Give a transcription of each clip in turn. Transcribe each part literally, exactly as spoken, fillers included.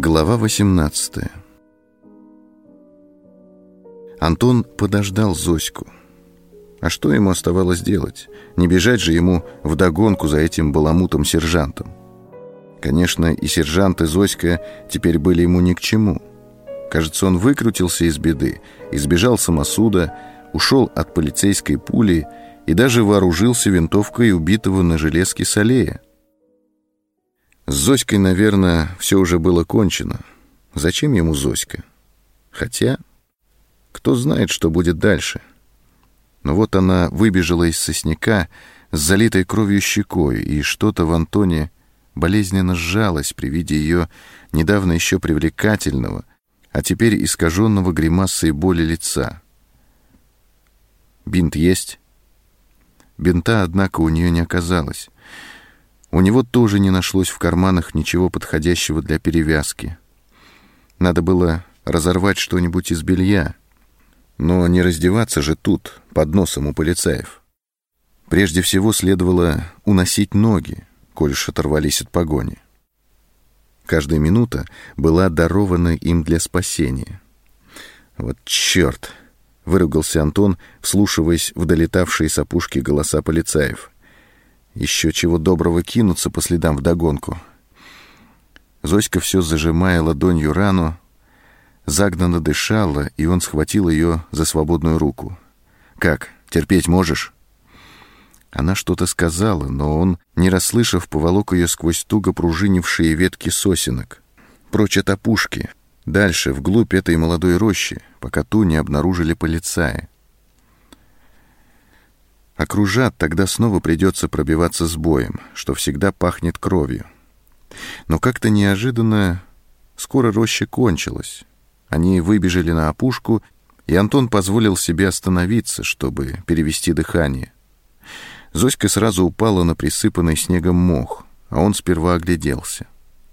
Глава восемнадцатая. Антон подождал Зоську. А что ему оставалось делать? Не бежать же ему вдогонку за этим баламутом-сержантом. Конечно, и сержант, и Зоська теперь были ему ни к чему. Кажется, он выкрутился из беды, избежал самосуда, ушел от полицейской пули и даже вооружился винтовкой убитого на железке Салея. С Зоськой, наверное, все уже было кончено. Зачем ему Зоська? Хотя, кто знает, что будет дальше. Но вот она выбежала из сосняка с залитой кровью щекой, и что-то в Антоне болезненно сжалось при виде ее недавно еще привлекательного, а теперь искаженного гримасой боли лица. Бинт есть? Бинта, однако, у нее не оказалось. У него тоже не нашлось в карманах ничего подходящего для перевязки. Надо было разорвать что-нибудь из белья, но не раздеваться же тут, под носом у полицаев. Прежде всего следовало уносить ноги, коль уж оторвались от погони. Каждая минута была дарована им для спасения. «Вот черт!» — выругался Антон, вслушиваясь в долетавшие с опушки голоса полицаев. Еще чего доброго кинуться по следам вдогонку. Зоська, все зажимая ладонью рану, загнанно дышала, и он схватил ее за свободную руку. «Как, терпеть можешь?» Она что-то сказала, но он, не расслышав, поволок ее сквозь туго пружинившие ветки сосенок, прочь от опушки, дальше, вглубь этой молодой рощи, пока ту не обнаружили полицаи. Окружат, тогда снова придется пробиваться с боем, что всегда пахнет кровью. Но как-то неожиданно скоро роща кончилась. Они выбежали на опушку, и Антон позволил себе остановиться, чтобы перевести дыхание. Зоська сразу упала на присыпанный снегом мох, а он сперва огляделся.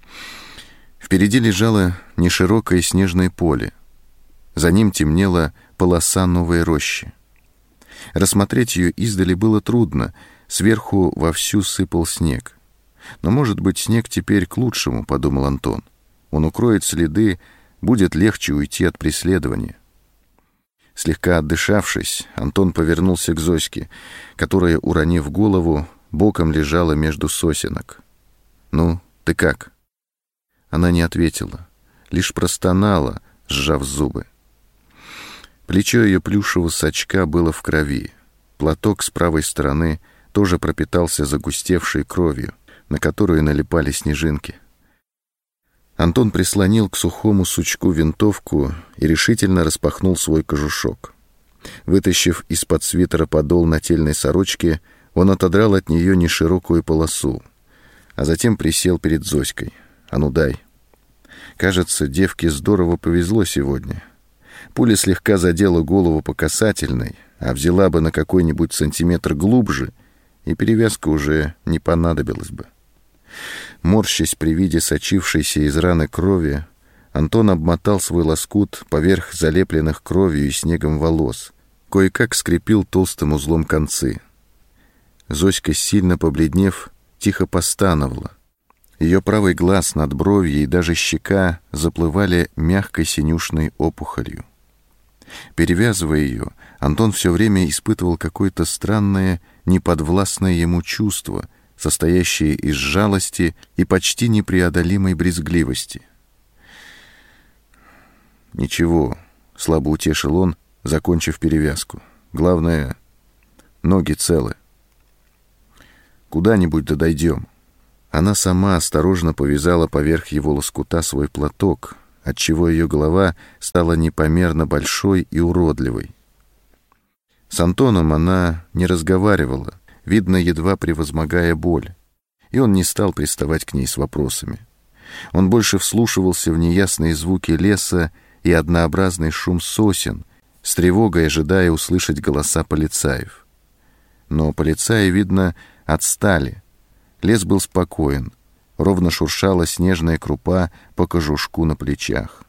Впереди лежало неширокое снежное поле. За ним темнела полоса новой рощи. Рассмотреть ее издали было трудно, сверху вовсю сыпал снег. Но, может быть, снег теперь к лучшему, подумал Антон. Он укроет следы, будет легче уйти от преследования. Слегка отдышавшись, Антон повернулся к Зоське, которая, уронив голову, боком лежала между сосенок. «Ну, ты как?» Она не ответила, лишь простонала, сжав зубы. Плечо ее плюшевого сачка было в крови. Платок с правой стороны тоже пропитался загустевшей кровью, на которую налипали снежинки. Антон прислонил к сухому сучку винтовку и решительно распахнул свой кожушок. Вытащив из-под свитера подол нательной сорочки, он отодрал от нее неширокую полосу, а затем присел перед Зоськой. «А ну дай!» Кажется, девке здорово повезло сегодня. Пуля слегка задела голову по касательной, а взяла бы на какой-нибудь сантиметр глубже, и перевязка уже не понадобилась бы. Морщась при виде сочившейся из раны крови, Антон обмотал свой лоскут поверх залепленных кровью и снегом волос, кое-как скрепил толстым узлом концы. Зоська, сильно побледнев, тихо постановала. Ее правый глаз, надбровье и даже щека заплывали мягкой синюшной опухолью. Перевязывая ее, Антон все время испытывал какое-то странное, неподвластное ему чувство, состоящее из жалости и почти непреодолимой брезгливости. «Ничего», — слабо утешил он, закончив перевязку. «Главное, ноги целы. Куда-нибудь да дойдем». Она сама осторожно повязала поверх его лоскута свой платок, отчего ее голова стала непомерно большой и уродливой. С Антоном она не разговаривала, видно, едва превозмогая боль, и он не стал приставать к ней с вопросами. Он больше вслушивался в неясные звуки леса и однообразный шум сосен, с тревогой ожидая услышать голоса полицаев. Но полицаи, видно, отстали. Лес был спокоен, ровно шуршала снежная крупа по кожушку на плечах.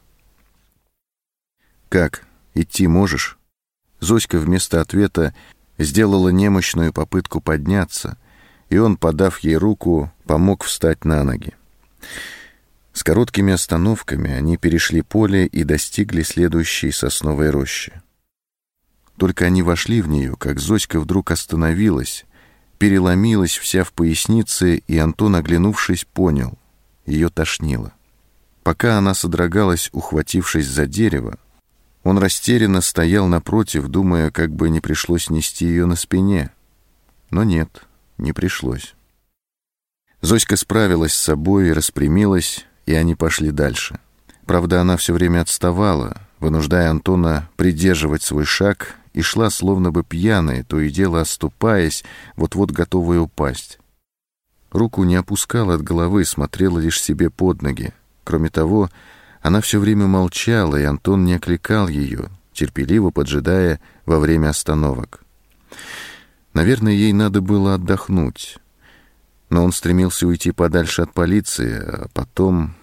«Как, идти можешь?» Зоська вместо ответа сделала немощную попытку подняться, и он, подав ей руку, помог встать на ноги. С короткими остановками они перешли поле и достигли следующей сосновой рощи. Только они вошли в нее, как Зоська вдруг остановилась, переломилась вся в пояснице, и Антон, оглянувшись, понял — ее тошнило. Пока она содрогалась, ухватившись за дерево, он растерянно стоял напротив, думая, как бы не пришлось нести ее на спине. Но нет, не пришлось. Зоська справилась с собой и распрямилась, и они пошли дальше. Правда, она все время отставала, вынуждая Антона придерживать свой шаг, и шла словно бы пьяная, то и дело оступаясь, вот-вот готовая упасть. Руку не опускала от головы, смотрела лишь себе под ноги. Кроме того, она все время молчала, и Антон не окликал ее, терпеливо поджидая во время остановок. Наверное, ей надо было отдохнуть. Но он стремился уйти подальше от полиции, а потом...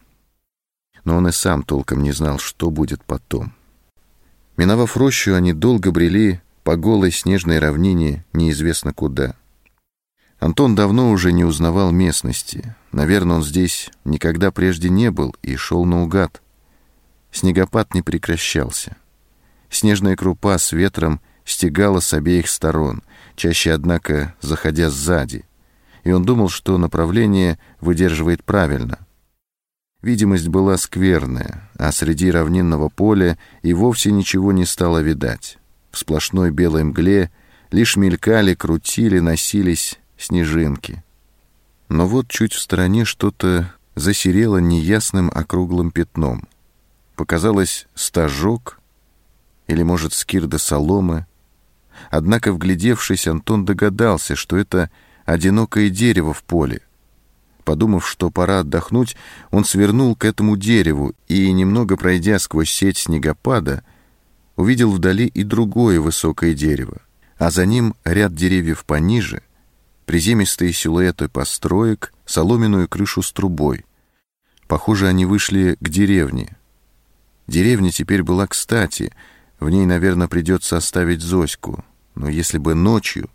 Но он и сам толком не знал, что будет потом. Миновав рощу, они долго брели по голой снежной равнине неизвестно куда. Антон давно уже не узнавал местности. Наверное, он здесь никогда прежде не был и шел наугад. Снегопад не прекращался. Снежная крупа с ветром стегала с обеих сторон, чаще, однако, заходя сзади. И он думал, что направление выдерживает правильно. Видимость была скверная, а среди равнинного поля и вовсе ничего не стало видать. В сплошной белой мгле лишь мелькали, крутили, носились снежинки. Но вот чуть в стороне что-то засерело неясным округлым пятном. Показалось стажок или, может, скирда соломы. Однако, вглядевшись, Антон догадался, что это одинокое дерево в поле. Подумав, что пора отдохнуть, он свернул к этому дереву и, немного пройдя сквозь сеть снегопада, увидел вдали и другое высокое дерево, а за ним ряд деревьев пониже, приземистые силуэты построек, соломенную крышу с трубой. Похоже, они вышли к деревне. Деревня теперь была кстати, в ней, наверное, придется оставить Зоську, но если бы ночью...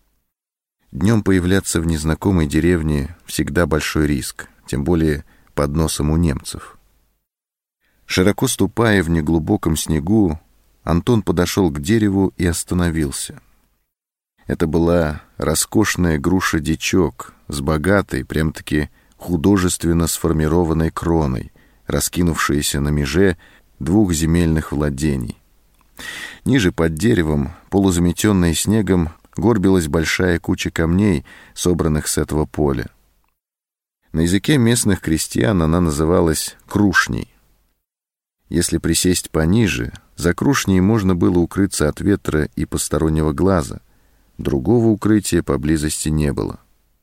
Днем появляться в незнакомой деревне всегда большой риск, тем более под носом у немцев. Широко ступая в неглубоком снегу, Антон подошел к дереву и остановился. Это была роскошная груша-дичок с богатой, прям-таки художественно сформированной кроной, раскинувшаяся на меже двух земельных владений. Ниже под деревом, полузаметенная снегом, горбилась большая куча камней, собранных с этого поля. На языке местных крестьян она называлась крушней. Если присесть пониже, за крушней можно было укрыться от ветра и постороннего глаза. Другого укрытия поблизости не было.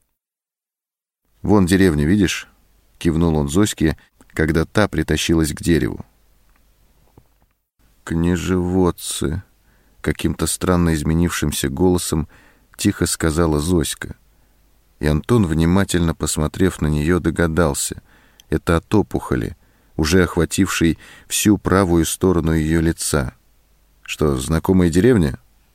«Вон деревня, видишь?» — кивнул он Зоське, когда та притащилась к дереву. «Княжеводцы!» — каким-то странно изменившимся голосом тихо сказала Зоська. И Антон, внимательно посмотрев на нее, догадался — это от опухоли, уже охватившей всю правую сторону ее лица. «Что, знакомая деревня?»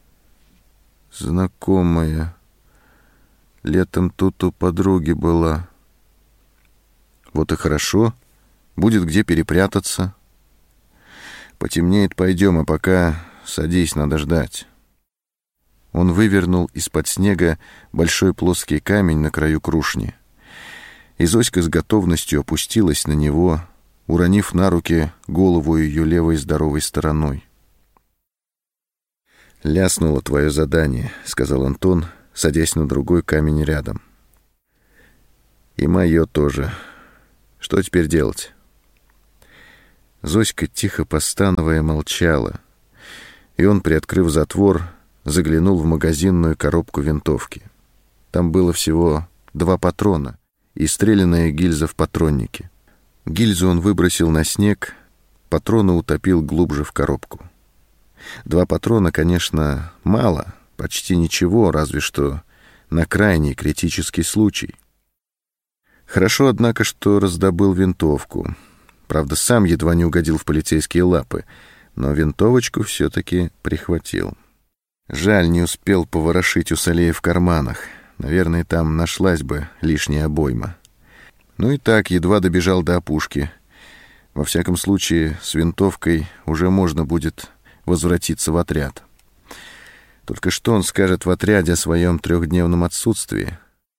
«Знакомая. Летом тут у подруги была». «Вот и хорошо. Будет где перепрятаться. Потемнеет, пойдем, а пока садись, надо ждать». Он вывернул из-под снега большой плоский камень на краю крушни, и Зоська с готовностью опустилась на него, уронив на руки голову ее левой здоровой стороной. «Ляснуло твое задание», — сказал Антон, садясь на другой камень рядом. «И мое тоже. Что теперь делать?» Зоська, тихо постановая, молчала, и он, приоткрыв затвор, заглянул в магазинную коробку винтовки. Там было всего два патрона и стрелянная гильза в патроннике. Гильзу он выбросил на снег, патроны утопил глубже в коробку. Два патрона, конечно, мало, почти ничего, разве что на крайний критический случай. Хорошо, однако, что раздобыл винтовку. Правда, сам едва не угодил в полицейские лапы, но винтовочку все-таки прихватил. Жаль, не успел поворошить у Салея в карманах. Наверное, там нашлась бы лишняя обойма. Ну и так, едва добежал до опушки. Во всяком случае, с винтовкой уже можно будет возвратиться в отряд. Только что он скажет в отряде о своем трехдневном отсутствии?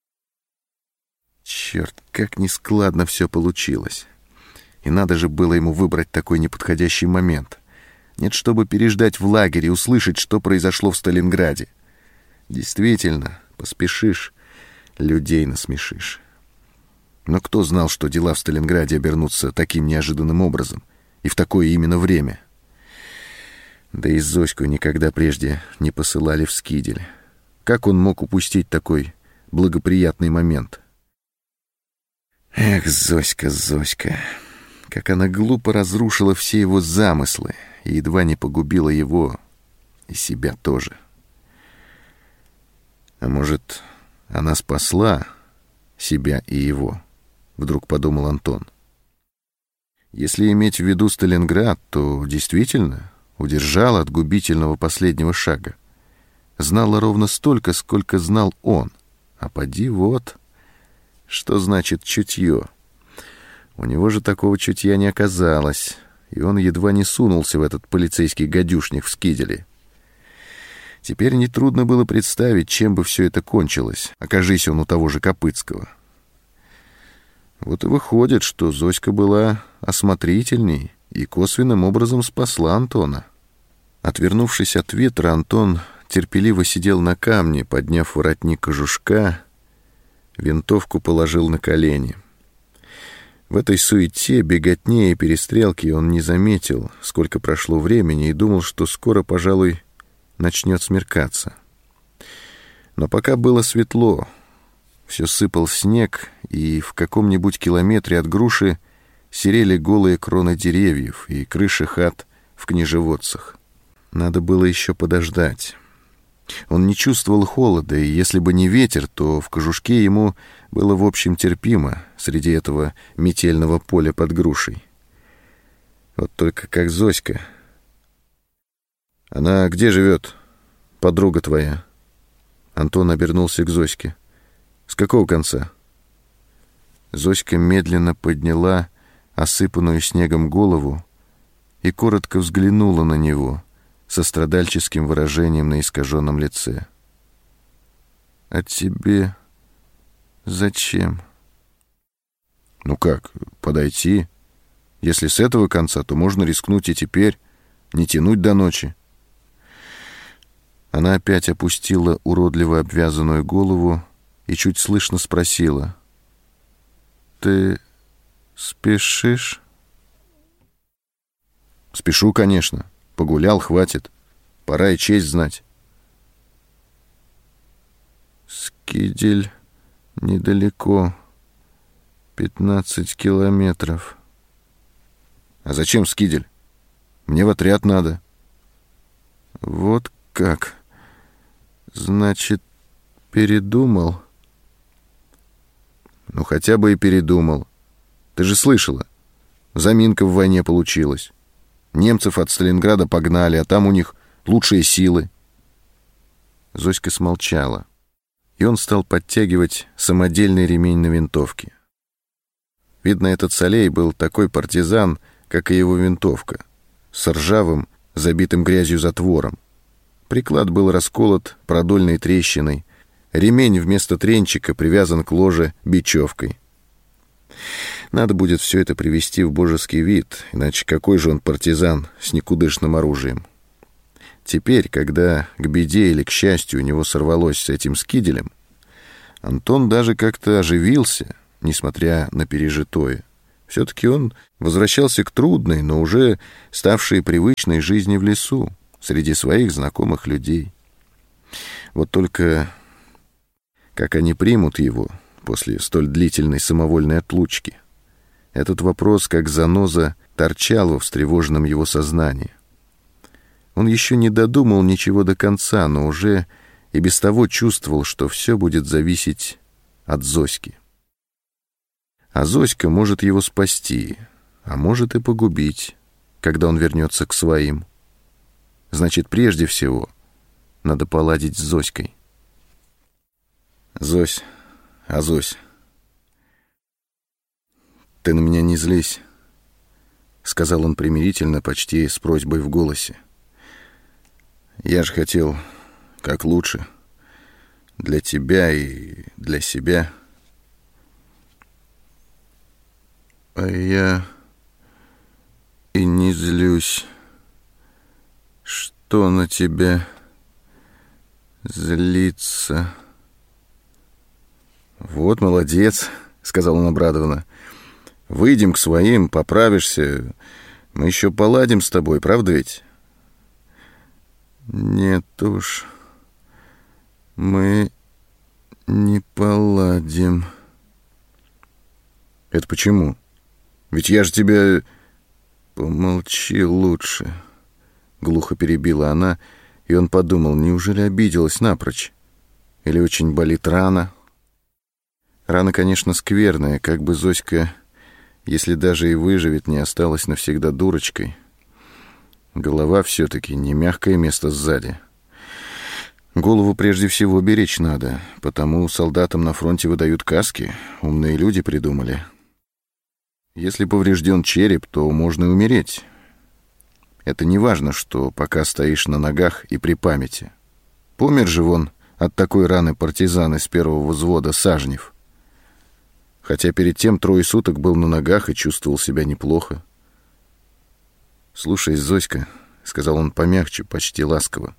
Черт, как нескладно все получилось. И надо же было ему выбрать такой неподходящий момент. Нет, чтобы переждать в лагере и услышать, что произошло в Сталинграде. Действительно, поспешишь, людей насмешишь. Но кто знал, что дела в Сталинграде обернутся таким неожиданным образом и в такое именно время? Да и Зоську никогда прежде не посылали в Скидель. Как он мог упустить такой благоприятный момент? Эх, Зоська, Зоська, как она глупо разрушила все его замыслы и едва не погубила его и себя тоже. А может, она спасла себя и его? Вдруг подумал Антон. Если иметь в виду Сталинград, то действительно удержала от губительного последнего шага. Знала ровно столько, сколько знал он. А поди вот, что значит чутье. У него же такого чутья не оказалось, и он едва не сунулся в этот полицейский гадюшник в Скиделе. Теперь нетрудно было представить, чем бы все это кончилось, окажись он у того же Копыцкого. Вот и выходит, что Зоська была осмотрительней и косвенным образом спасла Антона. Отвернувшись от ветра, Антон терпеливо сидел на камне, подняв воротник кожушка, винтовку положил на колени. В этой суете, беготне и перестрелке он не заметил, сколько прошло времени, и думал, что скоро, пожалуй, начнет смеркаться. Но пока было светло, все сыпал снег, и в каком-нибудь километре от груши серели голые кроны деревьев и крыши хат в княжеводцах. Надо было еще подождать. Он не чувствовал холода, и если бы не ветер, то в кожушке ему было в общем терпимо среди этого метельного поля под грушей. Вот только как Зоська. «Она где живет, подруга твоя?» Антон обернулся к Зоське. «С какого конца?» Зоська медленно подняла осыпанную снегом голову и коротко взглянула на него со страдальческим выражением на искаженном лице. «А тебе зачем?» «Ну как, подойти? Если с этого конца, то можно рискнуть и теперь, не тянуть до ночи». Она опять опустила уродливо обвязанную голову и чуть слышно спросила: «Ты спешишь?» «Спешу, конечно. Погулял, хватит. Пора и честь знать». «Скидель недалеко. Пятнадцать километров». «А зачем Скидель? Мне в отряд надо». «Вот как? Значит, передумал?» «Ну, хотя бы и передумал. Ты же слышала, заминка в войне получилась. Немцев от Сталинграда погнали, а там у них лучшие силы». Зоська смолчала, и он стал подтягивать самодельный ремень на винтовке. Видно, этот Солей был такой партизан, как и его винтовка, с ржавым, забитым грязью затвором. Приклад был расколот продольной трещиной, ремень вместо тренчика привязан к ложе бечевкой. Надо будет все это привести в божеский вид, иначе какой же он партизан с никудышным оружием? Теперь, когда к беде или к счастью у него сорвалось с этим Скиделем, Антон даже как-то оживился, несмотря на пережитое. Все-таки он возвращался к трудной, но уже ставшей привычной жизни в лесу, среди своих знакомых людей. Вот только как они примут его после столь длительной самовольной отлучки? Этот вопрос, как заноза, торчал во встревоженном его сознании. Он еще не додумал ничего до конца, но уже и без того чувствовал, что все будет зависеть от Зоськи. А Зоська может его спасти, а может и погубить, когда он вернется к своим. Значит, прежде всего надо поладить с Зоськой. «Зось, а Зось, «Ты на меня не злись», — сказал он примирительно, почти с просьбой в голосе. «Я же хотел как лучше. Для тебя и для себя». «А я и не злюсь. Что на тебя злиться?» «Вот молодец», — сказал он обрадованно. «Выйдем к своим, поправишься. Мы еще поладим с тобой, правда ведь?» «Нет уж, мы не поладим». «Это почему? Ведь я же тебя...» «Помолчи лучше», — глухо перебила она, и он подумал, неужели обиделась напрочь? Или очень болит рана? Рана, конечно, скверная, как бы Зоська, если даже и выживет, не осталась навсегда дурочкой. Голова все-таки не мягкое место сзади. Голову прежде всего беречь надо, потому солдатам на фронте выдают каски, умные люди придумали. Если поврежден череп, то можно и умереть. Это не важно, что пока стоишь на ногах и при памяти. Помер же вон от такой раны партизан из первого взвода Сажнев. Хотя перед тем трое суток был на ногах и чувствовал себя неплохо. «Слушай, Зоська», — сказал он помягче, почти ласково,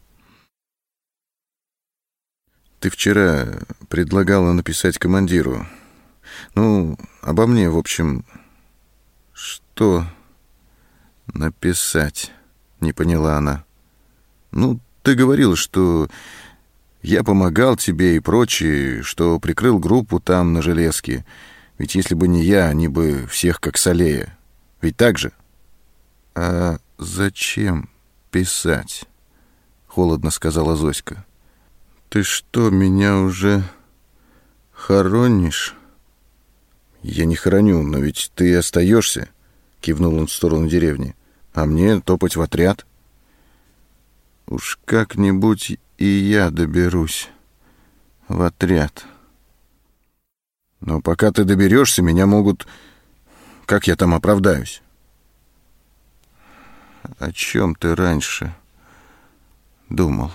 — «ты вчера предлагала написать командиру. Ну, обо мне, в общем...» «Что написать?» — не поняла она. «Ну, ты говорил, что я помогал тебе и прочее, что прикрыл группу там, на железке. Ведь если бы не я, они бы всех как солея. Ведь так же?» «А зачем писать?» — холодно сказала Зоська. «Ты что, меня уже хоронишь?» «Я не хороню, но ведь ты остаешься», — кивнул он в сторону деревни. «А мне топать в отряд». «Уж как-нибудь и я доберусь в отряд». «Но пока ты доберешься, меня могут... Как я там оправдаюсь?» «О чем ты раньше думал?»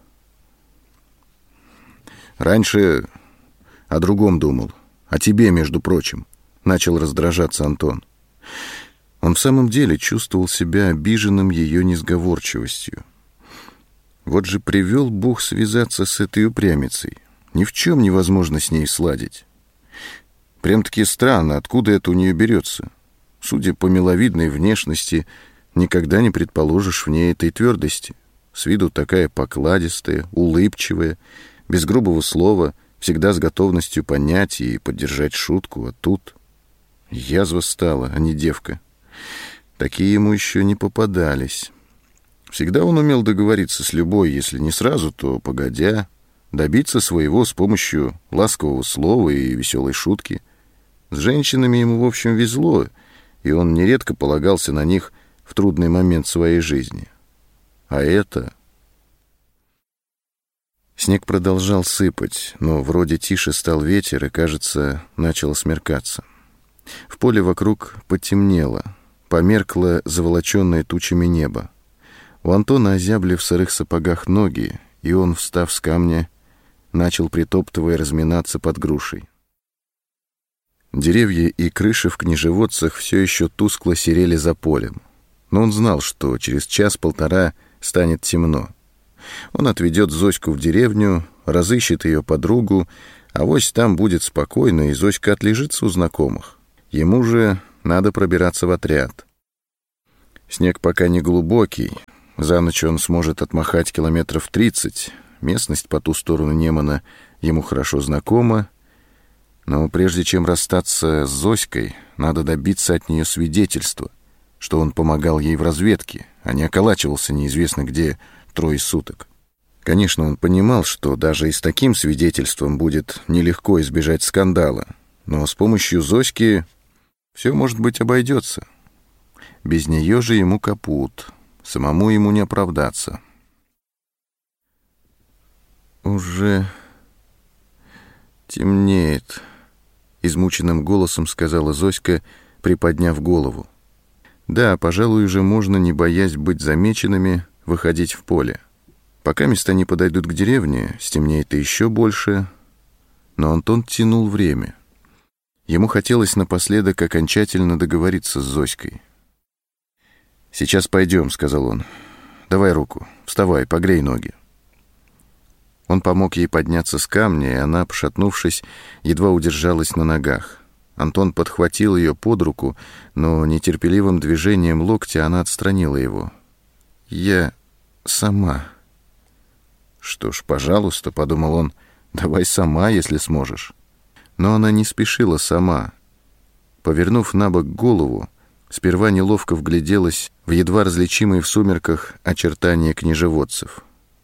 «Раньше о другом думал. О тебе, между прочим», — начал раздражаться Антон. Он в самом деле чувствовал себя обиженным ее несговорчивостью. Вот же привел Бог связаться с этой упрямицей. Ни в чем невозможно с ней сладить. Прям-таки странно, откуда это у нее берется. Судя по миловидной внешности, никогда не предположишь в ней этой твердости. С виду такая покладистая, улыбчивая, без грубого слова, всегда с готовностью понять и поддержать шутку, а тут язва стала, а не девка. Такие ему еще не попадались. Всегда он умел договориться с любой, если не сразу, то погодя, добиться своего с помощью ласкового слова и веселой шутки. С женщинами ему, в общем, везло, и он нередко полагался на них в трудный момент своей жизни. А это... Снег продолжал сыпать, но вроде тише стал ветер, и, кажется, начало смеркаться. В поле вокруг потемнело, померкло заволоченное тучами небо. У Антона озябли в сырых сапогах ноги, и он, встав с камня, начал, притоптывая, разминаться под грушей. Деревья и крыши в книжеводцах все еще тускло серели за полем, но он знал, что через час-полтора станет темно. Он отведет Зоську в деревню, разыщет ее подругу, авось там будет спокойно, и Зоська отлежится у знакомых. Ему же надо пробираться в отряд. Снег пока не глубокий, за ночь он сможет отмахать километров тридцать. Местность по ту сторону Немана ему хорошо знакома, но прежде чем расстаться с Зоськой, надо добиться от нее свидетельства, что он помогал ей в разведке, а не околачивался неизвестно где трое суток. Конечно, он понимал, что даже и с таким свидетельством будет нелегко избежать скандала, но с помощью Зоськи все, может быть, обойдется. Без нее же ему капут, самому ему не оправдаться. «Уже темнеет», — измученным голосом сказала Зоська, приподняв голову. Да, пожалуй, уже можно, не боясь быть замеченными, выходить в поле. Пока места не подойдут к деревне, стемнеет еще больше, но Антон тянул время. Ему хотелось напоследок окончательно договориться с Зоськой. «Сейчас пойдем», — сказал он. «Давай руку, вставай, погрей ноги». Он помог ей подняться с камня, и она, пошатнувшись, едва удержалась на ногах. Антон подхватил ее под руку, но нетерпеливым движением локтя она отстранила его. «Я сама». «Что ж, пожалуйста», — подумал он, — «давай сама, если сможешь». Но она не спешила сама. Повернув на бок голову, сперва неловко вгляделась в едва различимые в сумерках очертания княжеводцев.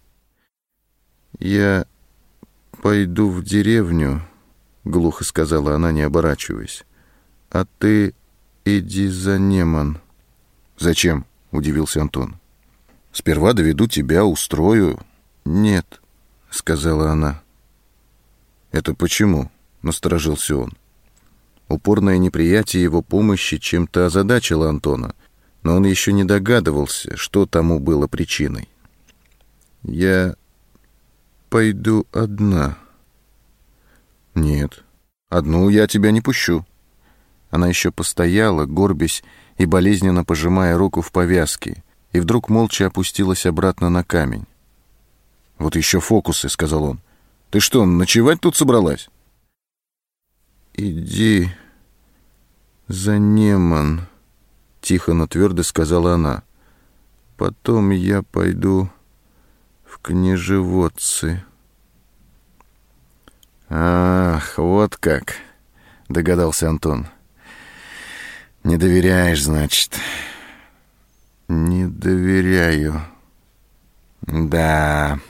«Я пойду в деревню», — глухо сказала она, не оборачиваясь. «А ты иди за Неман». «Зачем?» — удивился Антон. «Сперва доведу тебя, устрою». «Нет», — сказала она. «Это почему?» — насторожился он. Упорное неприятие его помощи чем-то озадачило Антона, но он еще не догадывался, что тому было причиной. «Я пойду одна». «Нет, одну я тебя не пущу». Она еще постояла, горбясь и болезненно пожимая руку в повязке, и вдруг молча опустилась обратно на камень. «Вот еще фокусы», — сказал он. «Ты что, ночевать тут собралась?» «Иди за Неман», — тихо, но твердо сказала она. «Потом я пойду в княжеводцы». «Ах, вот как!» — догадался Антон. «Не доверяешь, значит?» «Не доверяю». «Да...»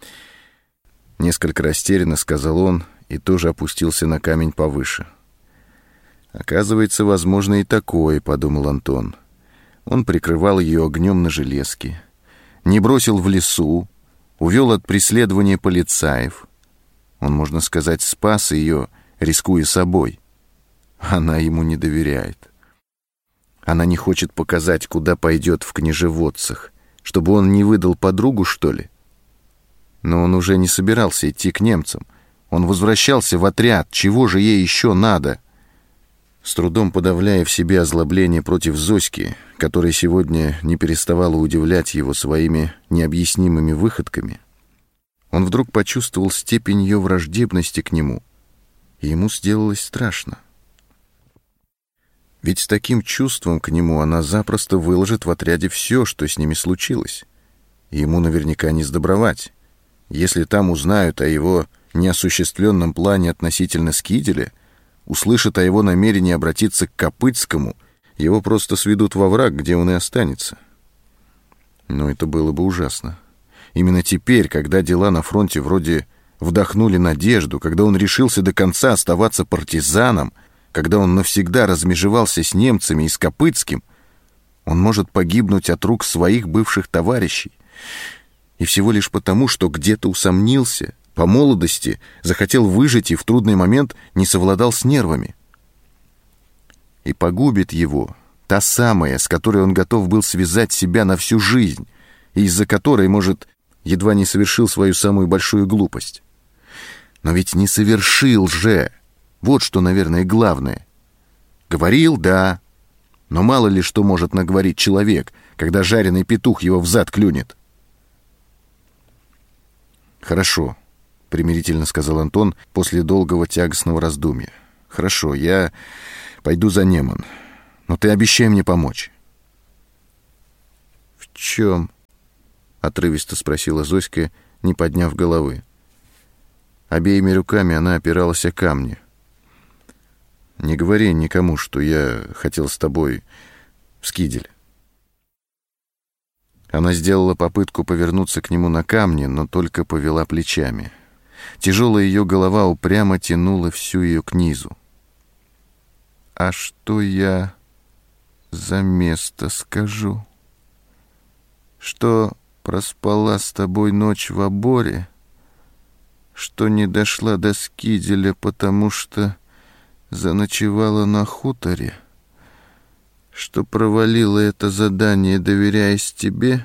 Несколько растерянно сказал он и тоже опустился на камень повыше. «Оказывается, возможно и такое», — подумал Антон. Он прикрывал ее огнем на железке, не бросил в лесу, увел от преследования полицаев. Он, можно сказать, спас ее, рискуя собой. Она ему не доверяет. Она не хочет показать, куда пойдет в княжеводцах, чтобы он не выдал подругу, что ли? Но он уже не собирался идти к немцам. Он возвращался в отряд. Чего же ей еще надо? С трудом подавляя в себе озлобление против Зоськи, которая сегодня не переставала удивлять его своими необъяснимыми выходками, он вдруг почувствовал степень ее враждебности к нему, и ему сделалось страшно. Ведь с таким чувством к нему она запросто выложит в отряде все, что с ними случилось, и ему наверняка не сдобровать. Если там узнают о его неосуществленном плане относительно Скиделя, услышат о его намерении обратиться к Копытскому, его просто сведут во враг, где он и останется. Но это было бы ужасно. Именно теперь, когда дела на фронте вроде вдохнули надежду, когда он решился до конца оставаться партизаном, когда он навсегда размежевался с немцами и с Копытским, он может погибнуть от рук своих бывших товарищей. И всего лишь потому, что где-то усомнился, по молодости захотел выжить и в трудный момент не совладал с нервами. И погубит его та самая, с которой он готов был связать себя на всю жизнь, и из-за которой, может, едва не совершил свою самую большую глупость. Но ведь не совершил же. Вот что, наверное, главное. Говорил, да, но мало ли что может наговорить человек, когда жареный петух его взад клюнет. «Хорошо», — примирительно сказал Антон после долгого тягостного раздумья. «Хорошо, я пойду за Неман, но ты обещай мне помочь». «В чем?» — отрывисто спросила Зоська, не подняв головы. Обеими руками она опиралась о камни. «Не говори никому, что я хотел с тобой в Скидель». Она сделала попытку повернуться к нему на камне, но только повела плечами. Тяжелая ее голова упрямо тянула всю ее к низу. «А что я за место скажу? Что проспала с тобой ночь в оборе? Что не дошла до Скиделя, потому что заночевала на хуторе? что провалила это задание, доверяясь тебе,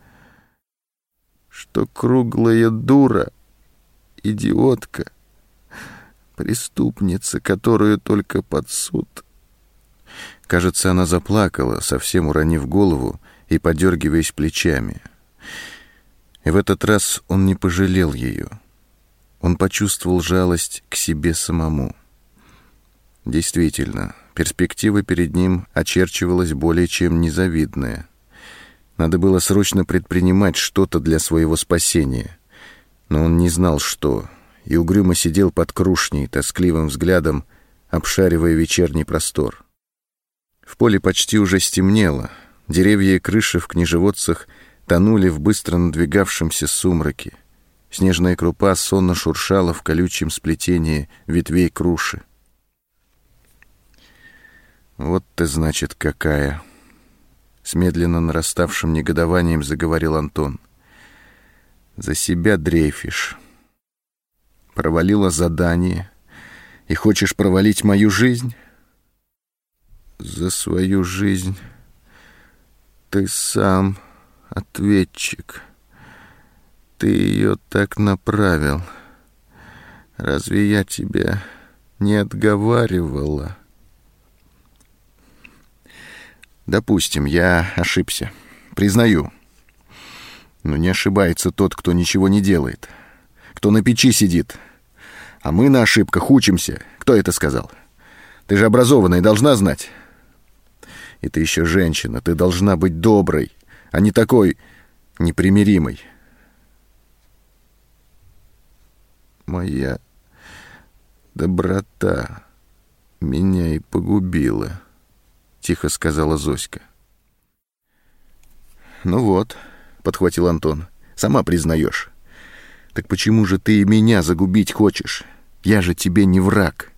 что круглая дура, идиотка, преступница, которую только под суд». Кажется, она заплакала, совсем уронив голову и подергиваясь плечами. И в этот раз он не пожалел ее. Он почувствовал жалость к себе самому. Действительно, перспектива перед ним очерчивалась более чем незавидная. Надо было срочно предпринимать что-то для своего спасения. Но он не знал, что, и угрюмо сидел под крушней, тоскливым взглядом, обшаривая вечерний простор. В поле почти уже стемнело. Деревья и крыши в княжеводцах тонули в быстро надвигавшемся сумраке. Снежная крупа сонно шуршала в колючем сплетении ветвей круши. «Вот ты, значит, какая!» С медленно нараставшим негодованием заговорил Антон. «За себя дрейфишь. Провалила задание и хочешь провалить мою жизнь?» «За свою жизнь ты сам ответчик. Ты ее так направил. Разве я тебя не отговаривала?» «Допустим, я ошибся. Признаю. Но не ошибается тот, кто ничего не делает, кто на печи сидит. А мы на ошибках учимся. Кто это сказал? Ты же образованная, должна знать. И ты еще женщина, ты должна быть доброй, а не такой непримиримой». «Моя доброта меня и погубила», — тихо сказала Зоська. «Ну вот», — подхватил Антон, — «сама признаешь. Так почему же ты и меня загубить хочешь? Я же тебе не враг».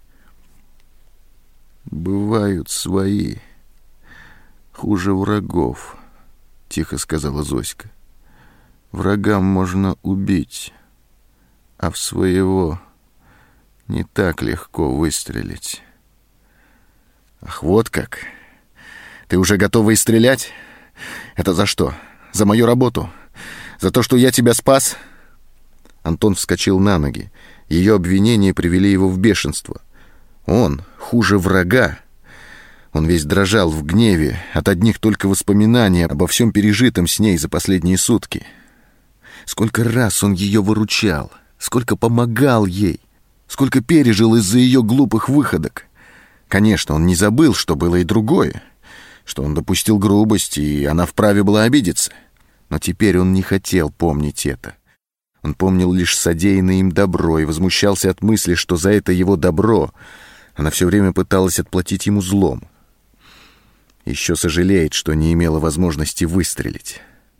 «Бывают свои хуже врагов», — тихо сказала Зоська. «Врагам можно убить, а в своего не так легко выстрелить». «Ах, вот как! Ты уже готова и стрелять? Это за что? За мою работу? За то, что я тебя спас?» Антон вскочил на ноги. Ее обвинения привели его в бешенство. Он хуже врага. Он весь дрожал в гневе от одних только воспоминаний обо всем пережитом с ней за последние сутки. Сколько раз он ее выручал, сколько помогал ей, сколько пережил из-за ее глупых выходок. Конечно, он не забыл, что было и другое, что он допустил грубость, и она вправе была обидеться. Но теперь он не хотел помнить это. Он помнил лишь содеянное им добро и возмущался от мысли, что за это его добро она все время пыталась отплатить ему злом. Еще сожалеет, что не имела возможности выстрелить.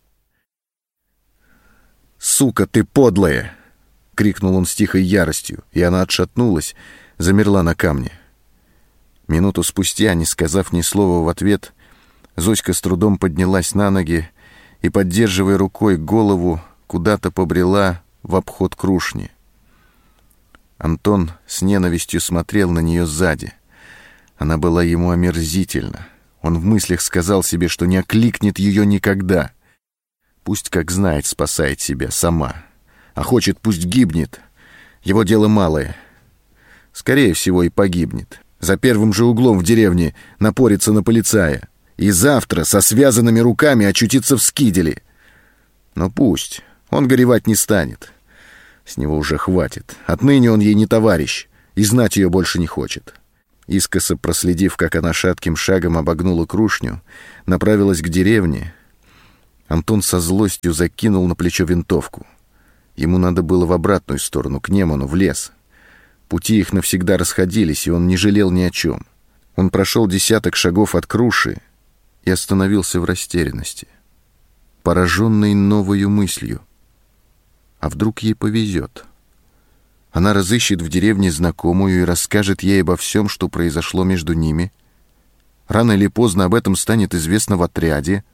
«Сука ты подлая!» — крикнул он с тихой яростью, и она отшатнулась, замерла на камне. Минуту спустя, не сказав ни слова в ответ, Зоська с трудом поднялась на ноги и, поддерживая рукой голову, куда-то побрела в обход крушни. Антон с ненавистью смотрел на нее сзади. Она была ему омерзительна. Он в мыслях сказал себе, что не окликнет ее никогда. Пусть, как знает, спасает себя сама. А хочет, пусть гибнет. Его дело малое. Скорее всего, и погибнет. За первым же углом в деревне напорится на полицая. И завтра со связанными руками очутится в Скиделе. Но пусть. Он горевать не станет. С него уже хватит. Отныне он ей не товарищ. И знать ее больше не хочет. Искоса проследив, как она шатким шагом обогнула крушню, направилась к деревне, Антон со злостью закинул на плечо винтовку. Ему надо было в обратную сторону, к Неману, в лес. Пути их навсегда расходились, и он не жалел ни о чем. Он прошел десяток шагов от круши и остановился в растерянности, пораженный новою мыслью. А вдруг ей повезет? Она разыщет в деревне знакомую и расскажет ей обо всем, что произошло между ними. Рано или поздно об этом станет известно в отряде.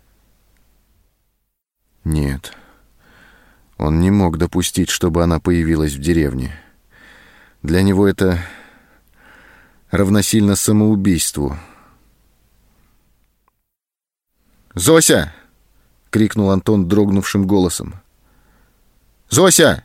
Нет, он не мог допустить, чтобы она появилась в деревне. Для него это равносильно самоубийству. «Зося!» — крикнул Антон дрогнувшим голосом. «Зося!»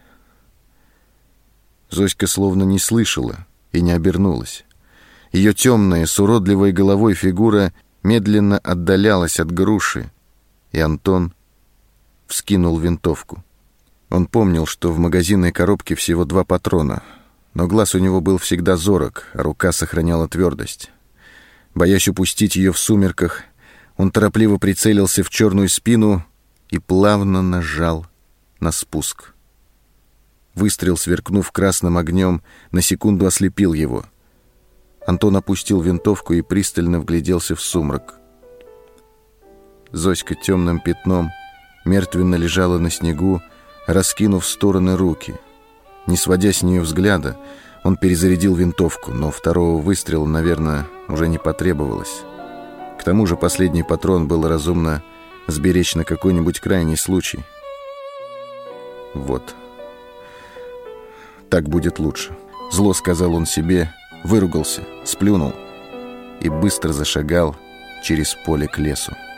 Зоська словно не слышала и не обернулась. Ее темная, с уродливой головой фигура медленно отдалялась от груши, и Антон вскинул винтовку. Он помнил, что в магазинной коробке всего два патрона, но глаз у него был всегда зорок, а рука сохраняла твердость. Боясь упустить ее в сумерках, он торопливо прицелился в черную спину и плавно нажал на спуск. Выстрел, сверкнув красным огнем, на секунду ослепил его. Антон опустил винтовку и пристально вгляделся в сумрак. Зоська темным пятном мертвенно лежала на снегу, раскинув в стороны руки. Не сводя с нее взгляда, он перезарядил винтовку, но второго выстрела, наверное, уже не потребовалось. К тому же последний патрон было разумно сберечь на какой-нибудь крайний случай. Вот. Так будет лучше. Зло сказал он себе, выругался, сплюнул и быстро зашагал через поле к лесу.